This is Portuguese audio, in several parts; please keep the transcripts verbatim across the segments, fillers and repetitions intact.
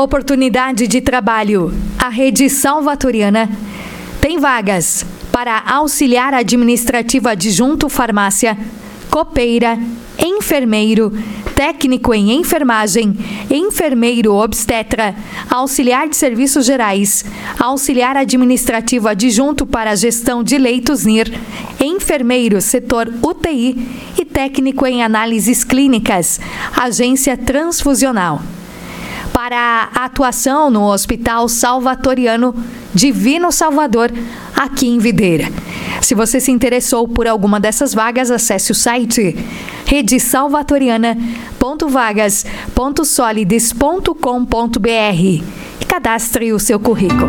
Oportunidade de trabalho. A Rede Salvatoriana tem vagas para auxiliar administrativo adjunto farmácia, copeira, enfermeiro, técnico em enfermagem, enfermeiro obstetra, auxiliar de serviços gerais, auxiliar administrativo adjunto para a gestão de leitos N I R, enfermeiro setor U T I e técnico em análises clínicas, agência transfusional. Para a atuação no Hospital Salvatoriano Divino Salvador, aqui em Videira. Se você se interessou por alguma dessas vagas, acesse o site rede salvatoriana ponto vagas ponto solides ponto com ponto br e cadastre o seu currículo.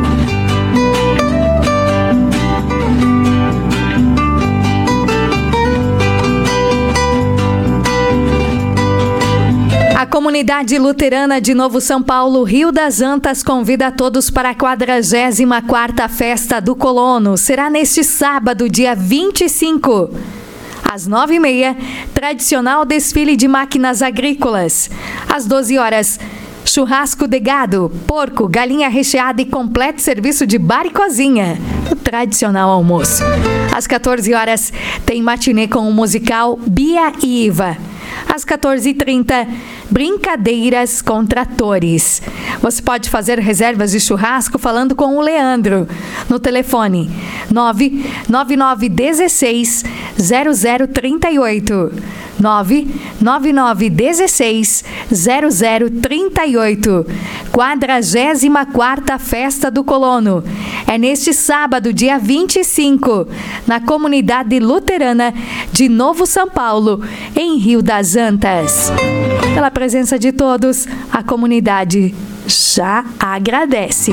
A Comunidade Luterana de Novo São Paulo, Rio das Antas, convida a todos para a quadragésima quarta Festa do Colono. Será neste sábado, dia vinte e cinco, às nove e meia, tradicional desfile de máquinas agrícolas. Às doze horas, churrasco de gado, porco, galinha recheada e completo serviço de bar e cozinha. O tradicional almoço. Às quatorze horas, tem matinê com o musical Bia e Iva. Às quatorze e trinta, brincadeiras com tratores. Você pode fazer reservas de churrasco falando com o Leandro no telefone nove nove nove um seis zero zero três oito. nove nove nove um seis zero zero três oito. quadragésima quarta Festa do Colono. É neste sábado, dia vinte e cinco, na Comunidade Luterana de Novo São Paulo, em Rio das Antas. Pela presença de todos, a comunidade já agradece.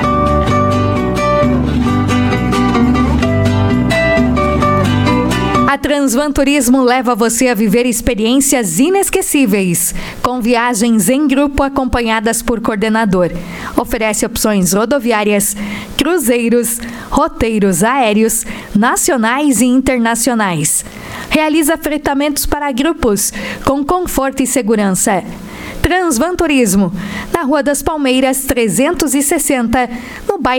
A Transvan Turismo leva você a viver experiências inesquecíveis, com viagens em grupo acompanhadas por coordenador. Oferece opções rodoviárias, cruzeiros, roteiros aéreos, nacionais e internacionais. Realiza fretamentos para grupos, com conforto e segurança. Transvan Turismo, na Rua das Palmeiras trezentos e sessenta, no bairro